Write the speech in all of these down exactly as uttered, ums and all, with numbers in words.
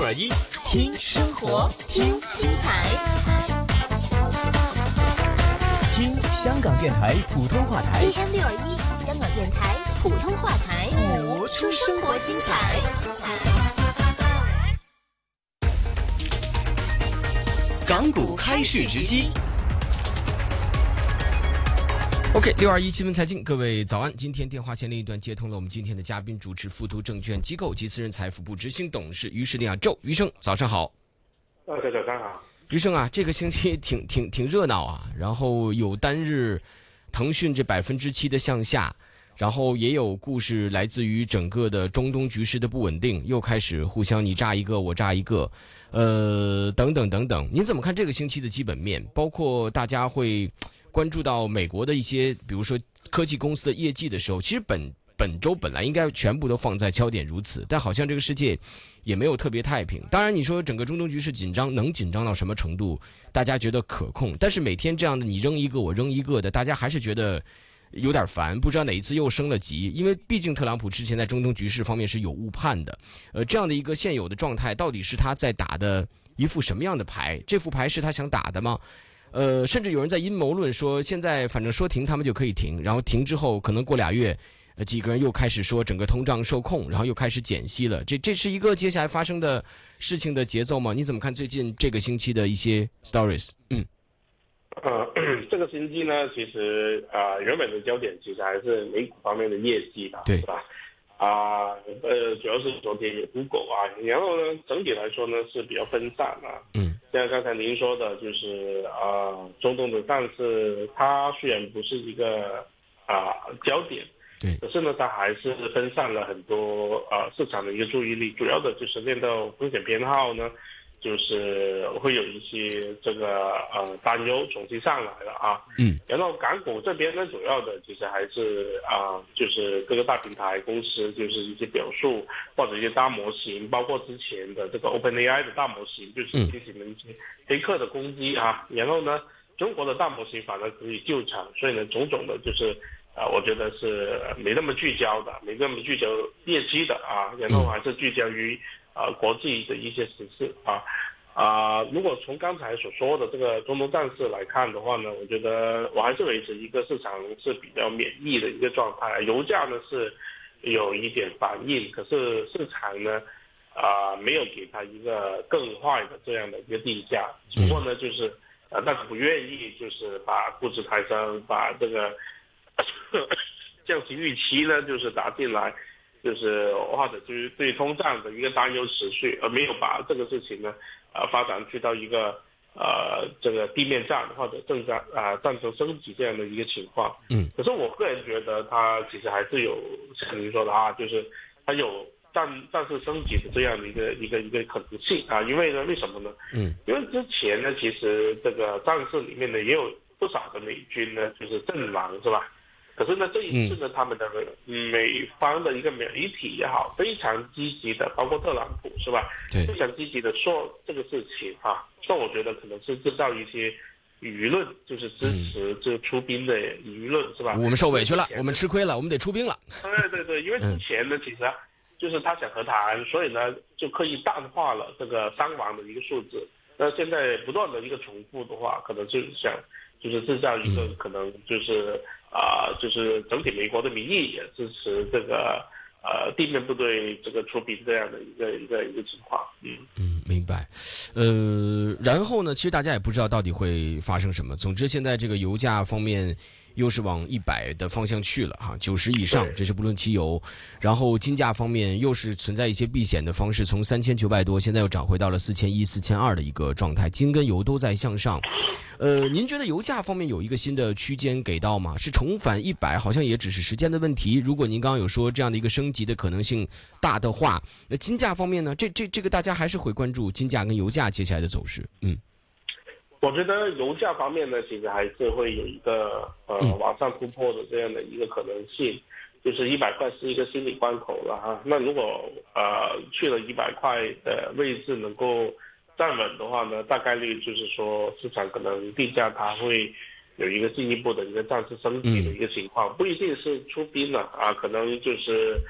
二一，听生活，听精彩，听香港电台普通话台 A M 六二一，香港电台普通话台， 播出生活精彩。港股开市直击。 OK， 六二一新闻财经，各位早安。今天电话线另一端接通了我们今天的嘉宾，主持富途证券机构及私人财富部执行董事于士利亚周余生，早上好。 大家早上好。 余生啊，这个星期挺挺挺热闹啊，然后有单日腾讯这百分之七的向下，然后也有故事来自于整个的中东局势的不稳定，又开始互相你炸一个我炸一个，呃，等等等等。您怎么看这个星期的基本面？包括大家会关注到美国的一些，比如说科技公司的业绩的时候，其实本本周本来应该全部都放在焦点如此，但好像这个世界也没有特别太平。当然，你说整个中东局势紧张，能紧张到什么程度？大家觉得可控，但是每天这样的你扔一个我扔一个的，大家还是觉得有点烦，不知道哪一次又升了级。因为毕竟特朗普之前在中东局势方面是有误判的，呃，这样的一个现有的状态，到底是他在打的一副什么样的牌？这副牌是他想打的吗？呃，甚至有人在阴谋论说，现在反正说停他们就可以停，然后停之后可能过俩月，呃，几个人又开始说整个通胀受控，然后又开始减息了。这这是一个接下来发生的事情的节奏吗？你怎么看最近这个星期的一些 stories？ 嗯， 呃，这个星期呢，其实啊、呃，原本的焦点其实还是美股方面的业绩吧， 对， 是吧？啊、呃，呃，主要是昨天有 Google 啊，然后呢，整体来说呢是比较分散啊。 嗯， 像刚才您说的，就是啊、呃，中东的战事，它虽然不是一个啊、呃、焦点， 对， 可是呢，它还是分散了很多呃市场的一个注意力，主要的就是练到风险偏好呢。就是会有一些这个呃担忧重新上来了啊， 嗯， 然后港股这边呢，主要的其实还是啊、呃，就是各个大平台公司就是一些表述或者一些大模型，包括之前的这个 OpenAI 的大模型，就是进行了一些黑客的攻击啊，然后呢，中国的大模型反而可以救场，所以呢，种种的就是啊、呃，我觉得是没那么聚焦的，没那么聚焦业绩的啊，然后还是聚焦于。呃，国际的一些时事啊，啊、呃，如果从刚才所说的这个中东战事来看的话呢，我觉得我还是维持一个市场是比较免疫的一个状态。油价呢是有一点反应，可是市场呢，啊、呃，没有给它一个更坏的这样的一个定价，只不过呢就是呃，但是不愿意就是把估值抬升，把这个降息预期呢就是打进来。就是或者就是对通胀的一个担忧持续，而没有把这个事情呢，呃，发展去到一个呃这个地面战或者政战啊、呃、战争升级这样的一个情况。 嗯， 可是我个人觉得它其实还是有像您说的啊，就是它有战战事升级的这样的一个一个一个可能性啊，因为呢，为什么呢？ 嗯， 因为之前呢，其实这个战事里面呢也有不少的美军呢就是阵亡，是吧？可是呢，这一次呢，他们的美方的一个媒体也好，非常积极的，包括特朗普是吧？ 对， 非常积极的说这个事情啊，那我觉得可能是制造一些舆论，就是支持这出兵的舆论、嗯、是吧？ 我们受委屈了，我们吃亏了，我们得出兵了。 对对对，因为之前呢，其实、啊、就是他想和谈，所以呢，就刻意淡化了这个伤亡的一个数字。那现在不断的一个重复的话，可能就是想就是制造一个可能就是啊、呃，就是整体美国的民意也支持这个呃地面部队这个出兵这样的一个一个一个情况。嗯嗯，明白。呃，然后呢，其实大家也不知道到底会发生什么。总之，现在这个油价方面又是往一百的方向去了哈，九十以上，这是不论汽油。然后金价方面又是存在一些避险的方式，从三千九百多，现在又涨回到了四千一、四千二的一个状态。金跟油都在向上。呃，您觉得油价方面有一个新的区间给到吗？是重返一百，好像也只是时间的问题。如果您刚刚有说这样的一个升级的可能性大的话，那金价方面呢？这这这个大家还是会关注金价跟油价接下来的走势。嗯。 我觉得油价方面呢，其实还是会有一个呃往上突破的这样的一个可能性，就是一百块是一个心理关口了哈。那如果呃去了一百块的位置能够站稳的话呢，大概率就是说市场可能定价它会有一个进一步的一个战事升级的一个情况，不一定是出兵了啊，可能就是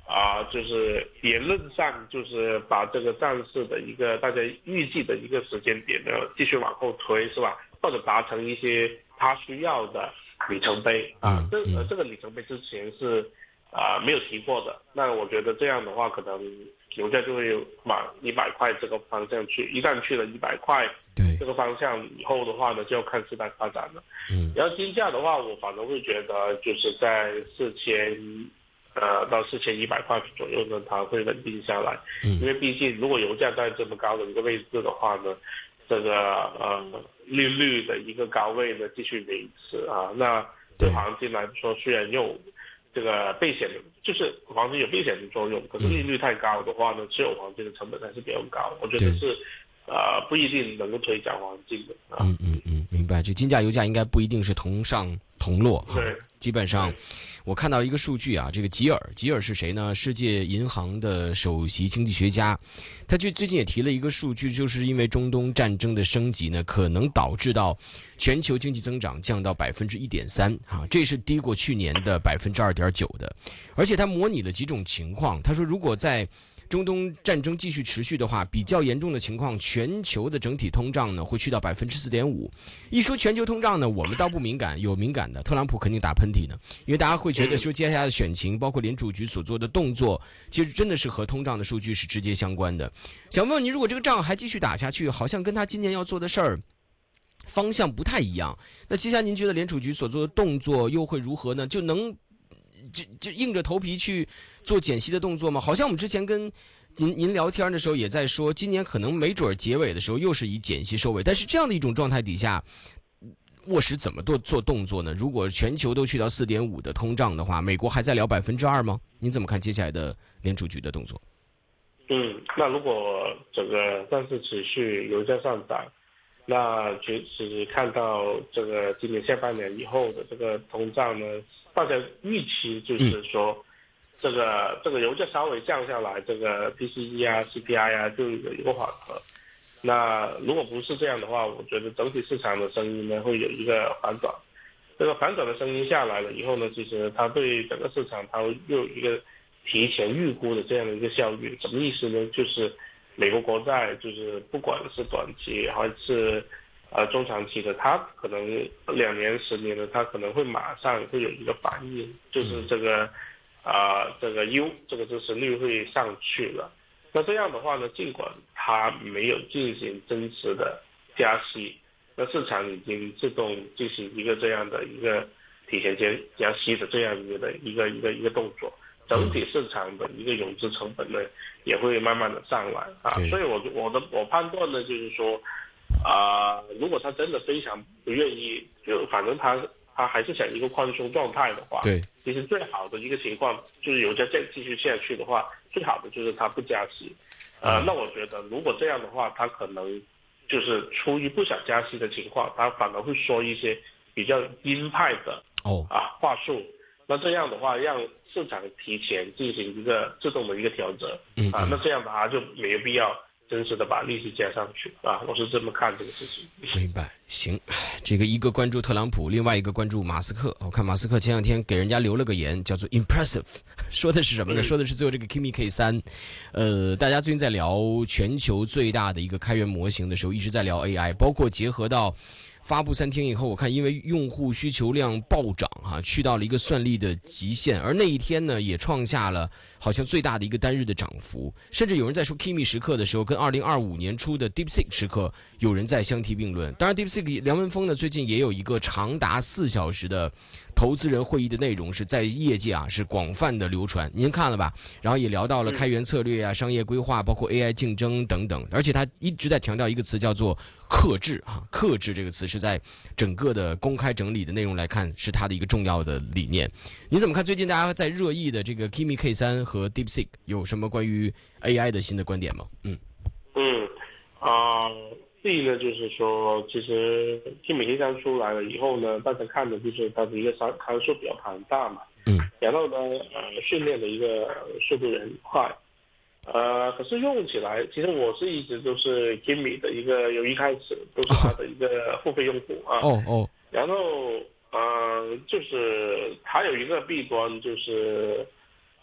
啊、就是言论上就是把这个战事的一个大家预计的一个时间点呢继续往后推，是吧？或者达成一些他需要的里程碑啊，这呃这个里程碑之前是啊、没有提过的。那我觉得这样的话，可能油价就会往一百块这个方向去。一旦去了一百块这个方向以后的话呢，就要看事态发展了。嗯，然后金价的话，我反而会觉得就是在四千呃到四千一百块左右呢，它会稳定下来。嗯，因为毕竟如果油价在这么高的一个位置的话呢，这个呃利率的一个高位呢继续维持啊，那对黄金来说虽然有这个避险的，就是黄金有避险的作用，可是利率太高的话呢，持有黄金的成本还是比较高，我觉得是呃不一定能够推涨黄金的啊。 嗯嗯嗯，明白。这金价油价应该不一定是同上同落， 对， 基本上。我看到一个数据啊，这个吉尔，吉尔是谁呢？世界银行的首席经济学家，他就最近也提了一个数据，就是因为中东战争的升级呢，可能导致到全球经济增长降到百分之一点三，哈，这是低过去年的百分之二点九的。而且他模拟了几种情况，他说如果在中东战争继续持续的话，比较严重的情况，全球的整体通胀呢会去到百分之四点五。一说全球通胀呢，我们倒不敏感，有敏感的，特朗普肯定打喷嚏呢，因为大家会觉得说接下来的选情，包括联储局所做的动作，其实真的是和通胀的数据是直接相关的。想问问你，如果这个仗还继续打下去，好像跟他今年要做的事儿方向不太一样，那接下来您觉得联储局所做的动作又会如何呢？就能就就硬着头皮去做减息的动作吗？好像我们之前跟您您聊天的时候也在说，今年可能没准结尾的时候又是以减息收尾，但是这样的一种状态底下，沃什怎么做做动作呢？如果全球都去到四点五的通胀的话，美国还在聊百分之二吗？您怎么看接下来的联储局的动作？ 嗯，那如果整个战事持续，油价上涨，那其实看到这个今年下半年以后的这个通胀呢，大家预期就是说，嗯、这个这个油价稍微降下来，这个 P C E 啊、C P I 啊就有一个缓和。那如果不是这样的话，我觉得整体市场的声音呢会有一个反转。这个反转的声音下来了以后呢，其实它对整个市场它又有一个提前预估的这样的一个效应。什么意思呢？就是美国国债，就是不管是短期还是呃中长期的，它可能两年、十年的，它可能会马上会有一个反应，就是这个啊、呃、这个 U 这个支持率会上去了。那这样的话呢，尽管它没有进行真实的加息，那市场已经自动进行一个这样的一个提前加加息的这样一个的一个一个一个动作。整体市场的一个融资成本呢，也会慢慢的上来啊，所以我我的我判断呢，就是说，啊、呃，如果他真的非常不愿意，就反正他他还是想一个宽松状态的话， 对， 其实最好的一个情况就是油价再继续下去的话，最好的就是他不加息，呃，嗯、那我觉得如果这样的话，他可能就是出于不想加息的情况，他反而会说一些比较鹰派的哦啊话术。那这样的话，让市场提前进行一个自动的一个调整，嗯嗯啊，那这样的话就没有必要真实的把利息加上去啊，我是这么看这个事情。 明白，行，这个一个关注特朗普，另外一个关注马斯克。我看马斯克前两天给人家留了个言，叫做 impressive， 说的是什么呢？嗯、说的是最后这个 Kimi K 三，呃，大家最近在聊全球最大的一个开源模型的时候，一直在聊 A I， 包括结合到。发布三天以后，我看因为用户需求量暴涨啊，去到了一个算力的极限，而那一天呢，也创下了好像最大的一个单日的涨幅，甚至有人在说 Kimi 时刻的时候，跟二零二五年初的 DeepSeek 时刻有人在相提并论。当然 ，DeepSeek 梁文峰呢，最近也有一个长达四小时的投资人会议的内容是在业界啊是广泛的流传，您看了吧？然后也聊到了开源策略啊、商业规划，包括 A I 竞争等等，而且他一直在强调一个词叫做克制啊，克制这个词是在整个的公开整理的内容来看，是他的一个重要的理念。你怎么看最近大家在热议的这个 Kimi K 三和 DeepSeek 有什么关于 A I 的新的观点吗？嗯嗯啊。呃第一呢，就是说，其实 Kimi K 三出来了以后呢，大家看的就是它的一个参参数比较庞大嘛，嗯，然后呢，呃，训练的一个速度也很快，呃，可是用起来，其实我是一直都是 Kimi 的一个，由一开始都是它的一个付费用户啊，哦哦，然后呃，就是它有一个弊端就是。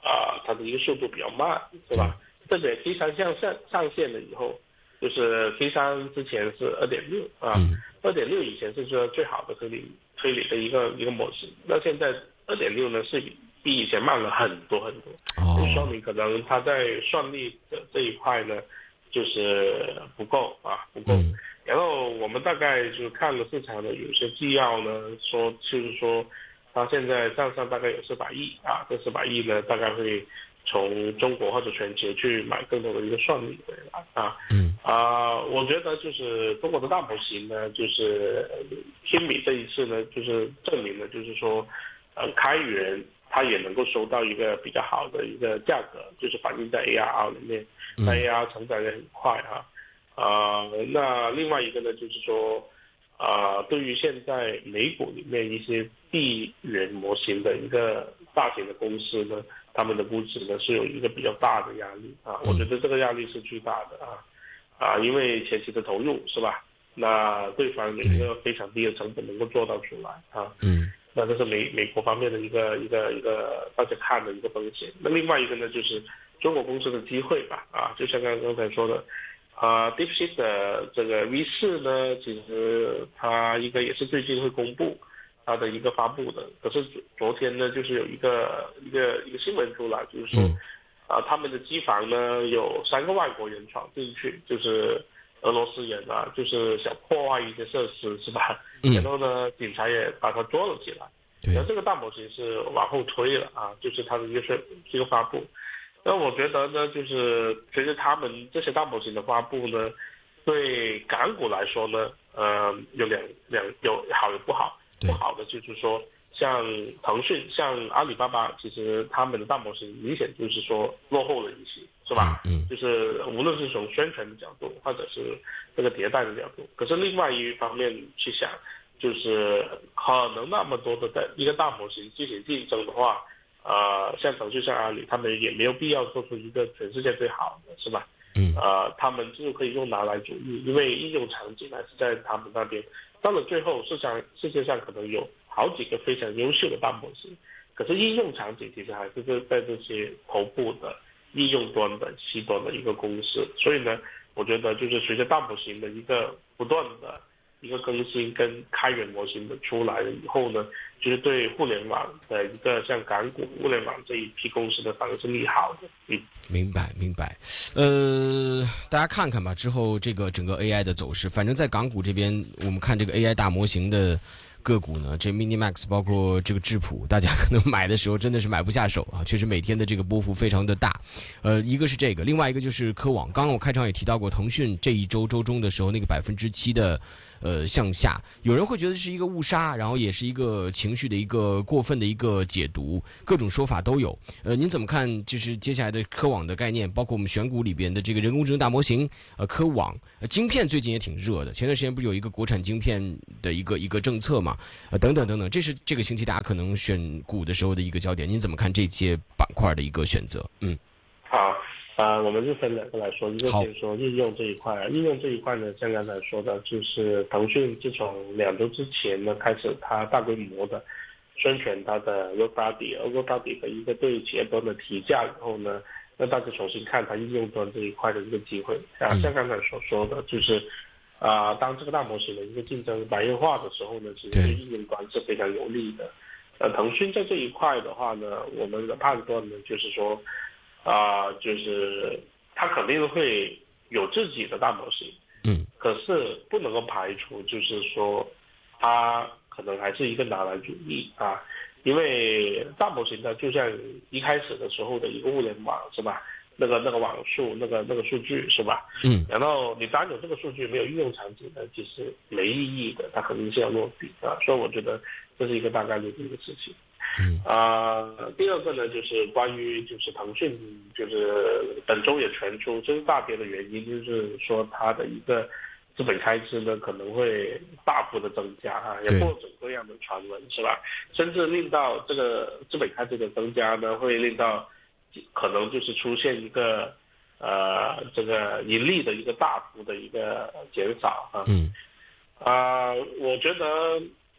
啊、呃、它的一个速度比较慢，是吧？特别 K 三向上上线了以后，就是 K 三之前是二点六啊，二点六以前是说最好的推理推理的一个一个模型，那现在二点六呢是比比以前慢了很多很多，就说明可能它在算力的这一块呢，就是不够啊，不够。嗯、然后我们大概就看了市场的有些纪要呢，说就是说，它现在账上大概有四百亿啊，这四百亿呢大概会从中国或者全球去买更多的一个算力回来啊。嗯啊，我觉得就是中国的大模型呢，就是天米这一次呢，就是证明了，就是说，呃，开源它也能够收到一个比较好的一个价格，就是反映在 A R R 里面，那 A R R 成长也很快啊。啊、呃，那另外一个呢，就是说，啊、呃，对于现在美股里面一些地缘模型的一个大型的公司呢，他们的估值呢是有一个比较大的压力啊，我觉得这个压力是巨大的啊。啊，因为前期的投入是吧？那对方有一个非常低的成本能够做到出来啊。嗯。那这是美美国方面的一个一个一个大家看的一个风险。那另外一个呢，就是中国公司的机会吧。啊，就像刚刚才说的，啊 ，DeepSeek 的这个 V 四呢，其实它应该也是最近会公布它的一个发布的。可是昨天呢，就是有一个一个一个新闻出来，就是说。嗯啊，他们的机房呢有三个外国人闯进去，就是俄罗斯人啊，就是想破坏一些设施，是吧？嗯、然后呢，警察也把它捉了起来。然后这个大模型是往后推了啊，就是它的一个是这个发布。那我觉得呢，就是随着他们这些大模型的发布呢，对港股来说呢，呃，有两两有好有不好。不好的就是说。像腾讯、像阿里巴巴，其实他们的大模型明显就是说落后了一些，是吧？嗯，就是无论是从宣传的角度，或者是这个迭代的角度，可是另外一方面去想，就是可能那么多的在一个大模型进行竞争的话，呃，像腾讯、像阿里，他们也没有必要做出一个全世界最好的，是吧？嗯，呃，他们就可以用拿来主义，因为应用场景还是在他们那边。到了最后，世上世界上可能有好几个非常优秀的大模型，可是应用场景其实还是在这些头部的应用端的 C 端的一个公司。所以呢，我觉得就是随着大模型的一个不断的一个更新跟开源模型的出来了以后呢，就是对互联网的一个像港股互联网这一批公司的反而是利好的。嗯， 明白明白。呃，大家看看吧，之后这个整个 A I 的走势，反正在港股这边，我们看这个 A I 大模型的个股呢，这 Minimax 包括这个智谱，大家可能买的时候真的是买不下手啊，确实每天的这个波幅非常的大。呃，一个是这个，另外一个就是科网。刚刚我开场也提到过，腾讯这一周周中的时候那个百分之七的呃向下，有人会觉得是一个误杀，然后也是一个情绪的一个过分的一个解读，各种说法都有。呃，您怎么看？就是接下来的科网的概念，包括我们选股里边的这个人工智能大模型，呃，科网、呃、晶片最近也挺热的。前段时间不是有一个国产晶片的一个一个政策嘛？呃，等等等等，这是这个星期大家可能选股的时候的一个焦点。您怎么看这些板块的一个选择？嗯， 好，啊、呃，我们就分两个来说，一个先说应用这一块啊，应用这一块呢，像刚才说的，就是腾讯自从两周之前呢开始，它大规模的宣传它的 GoDaddy，GoDaddy 的一个对企业端的提价以后呢，那大家重新看它应用端这一块的一个机会啊，像刚才所说的，就是。啊、呃，当这个大模型的一个竞争白热化的时候呢，其实对应用端是非常有利的。呃，腾讯在这一块的话呢，我们的判断呢，就是说，啊、呃，就是它肯定会有自己的大模型，嗯，可是不能够排除，就是说，它可能还是一个拿来主义啊，因为大模型呢，就像一开始的时候的一个物联网，是吧？那个那个网速，那个那个数据是吧？嗯。然后你单有这个数据没有应用场景呢，其实没意义的，它肯定是要落地啊。所以我觉得这是一个大概率的一个事情。嗯。啊、呃，第二个呢，就是关于就是腾讯，就是本周也传出，这是大跌的原因，就是说它的一个资本开支呢可能会大幅的增加啊，有各种各样的传闻是吧？甚至令到这个资本开支的增加呢，会令到。可能就是出现一个呃这个盈利的一个大幅的一个减少啊。嗯。啊、呃，我觉得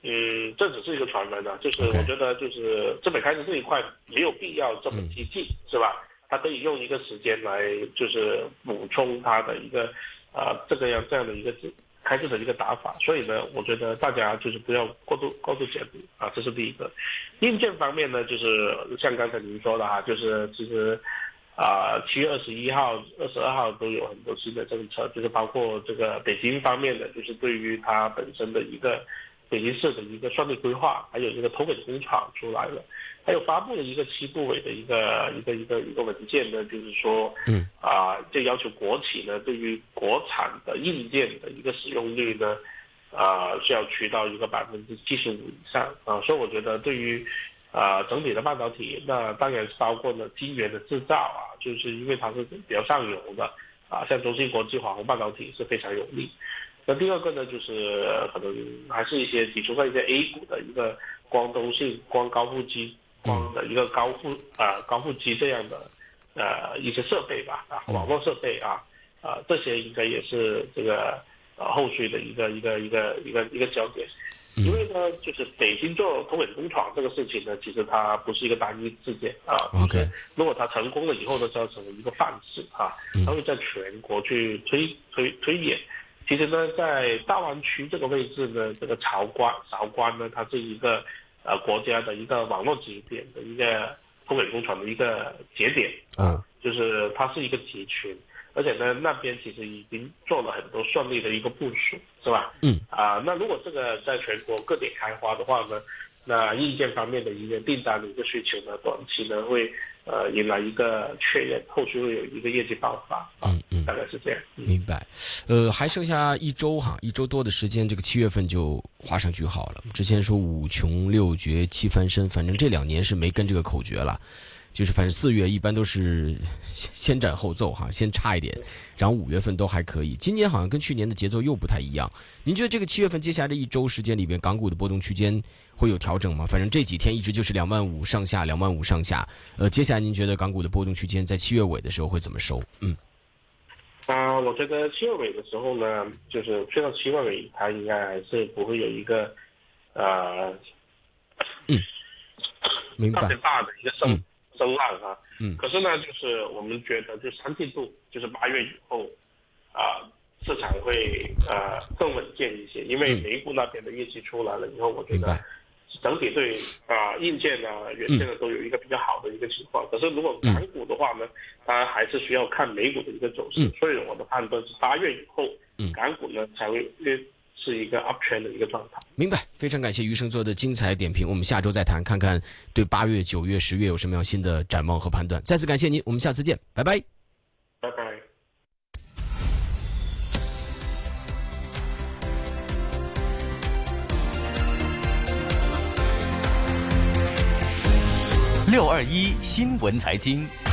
嗯，这只是一个传闻啊，就是 Okay. 我觉得就是资本开支这一块没有必要这么激进，嗯、是吧？他可以用一个时间来就是补充他的一个啊、呃、这个样这样的一个开支的一个打法，所以呢，我觉得大家就是不要过度过度解读啊，这是第一个。硬件方面呢，就是像刚才您说的哈，就是其实。啊，七月二十一号、二十二号都有很多新的政策，就是包括这个北京方面的，就是对于它本身的一个北京市的一个算力规划，还有这个投本工厂出来了，还有发布了一个七部委的一个一个一个一个文件呢，就是说，嗯，啊，就要求国企呢，对于国产的硬件的一个使用率呢，啊，是要去到一个百分之七十五以上啊，所以我觉得对于。啊、呃，整体的半导体，那当然是包括呢晶圆的制造啊，就是因为它是比较上游的啊，像中芯国际、华虹半导体是非常有利。那第二个呢，就是可能还是一些集中在一些 A 股的一个光通信、光高富机、光的一个高富啊、呃、高富机这样的呃一些设备吧，啊，网络设备啊啊这些应该也是这个呃后续的一个一个一个一个一个焦点。因为呢，就是北京做投本工厂这个事情呢，其实它不是一个单一事件啊。 OK， 如果它成功了以后呢，就要成为一个范式啊，它会在全国去推推推演。其实呢，在大湾区这个位置呢，这个韶关韶关呢，它是一个呃国家的一个网络节点的一个投本工厂的一个节点啊，就是它是一个集群。而且呢，那边其实已经做了很多算力的一个部署，是吧？嗯。啊，那如果这个在全国各点开花的话呢，那硬件方面的一个订单的一个需求呢，短期呢会呃迎来一个确认，后续会有一个业绩爆发。啊、嗯嗯，大概是这样。嗯、 明白。呃，还剩下一周哈，一周多的时间，这个七月份就画上句号了。之前说五穷六绝七翻身，反正这两年是没跟这个口诀了。就是反正四月一般都是先斩后奏哈，先差一点，然后五月份都还可以。今年好像跟去年的节奏又不太一样。您觉得这个七月份接下来的一周时间里边，港股的波动区间会有调整吗？反正这几天一直就是两万五上下，两万五上下。呃，接下来您觉得港股的波动区间在七月尾的时候会怎么收？嗯， 啊、呃，我觉得七月尾的时候呢，就是去到七月尾，它应该还是不会有一个呃， 嗯，明白， 特别大的一个升。嗯升浪啊， 嗯， 可是呢，就是我们觉得，就三季度，就是八月以后，啊、呃，市场会呃更稳健一些，因为美股那边的业绩出来了以后，我觉得整体对啊、呃、硬件啊、元件呢都有一个比较好的一个情况。嗯、可是如果港股的话呢，它还是需要看美股的一个走势，嗯、所以我的判断是八月以后，嗯，港股呢才会是一个 uptrend 的一个状态。 明白，非常感谢余生做的精彩点评，我们下周再谈，看看对八月、九月、十月有什么样新的展望和判断。再次感谢您，我们下次见，拜拜。 拜拜。 六二一新闻财经。